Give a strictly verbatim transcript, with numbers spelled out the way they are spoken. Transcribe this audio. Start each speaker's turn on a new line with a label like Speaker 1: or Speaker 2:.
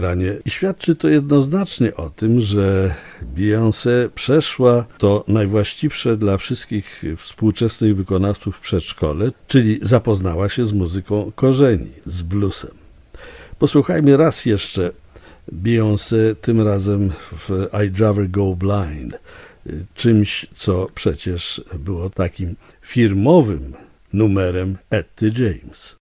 Speaker 1: ranie. I świadczy to jednoznacznie o tym, że Beyoncé przeszła to najwłaściwsze dla wszystkich współczesnych wykonawców w przedszkole, czyli zapoznała się z muzyką korzeni, z bluesem. Posłuchajmy raz jeszcze Beyoncé, tym razem w I'd Rather Go Blind, czymś, co przecież było takim firmowym numerem Etty James.